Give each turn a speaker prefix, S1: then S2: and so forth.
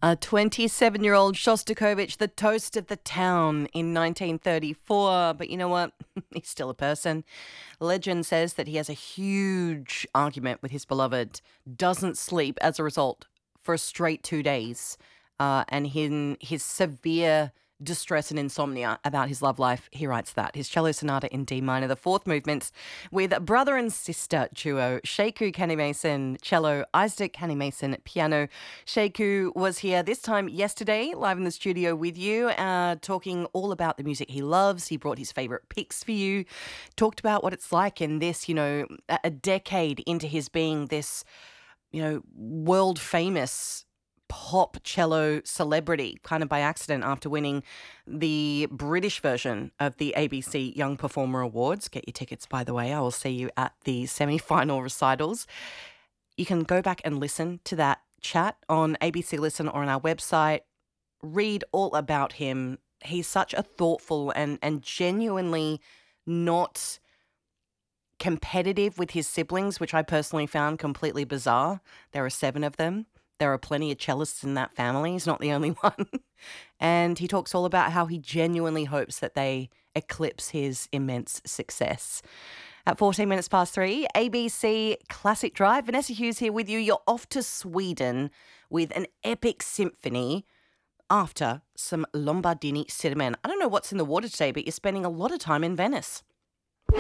S1: A 27-year-old Shostakovich, the toast of the town in 1934. But you know what? He's still a person. Legend says that he has a huge argument with his beloved, doesn't sleep as a result for a straight 2 days, and in his severe distress and insomnia about his love life, he writes that. His cello sonata in D minor, the fourth movement, with brother and sister duo, Sheku Kanneh-Mason, cello, Isaac Kanneh-Mason, piano. Sheku was here this time yesterday, live in the studio with you, talking all about the music he loves. He brought his favourite picks for you, talked about what it's like in this, a decade into his being this, world famous pop cello celebrity, kind of by accident after winning the British version of the ABC Young Performer Awards. Get your tickets, by the way. I will see you at the semi-final recitals. You can go back and listen to that chat on ABC Listen or on our website. Read all about him. He's such a thoughtful and genuinely not competitive with his siblings, which I personally found completely bizarre. There are 7 of them. There are plenty of cellists in that family. He's not the only one. And he talks all about how he genuinely hopes that they eclipse his immense success. At 14 minutes past 3, ABC Classic Drive. Vanessa Hughes here with you. You're off to Sweden with an epic symphony after some Lombardini Cinnamon. I don't know what's in the water today, but you're spending a lot of time in Venice.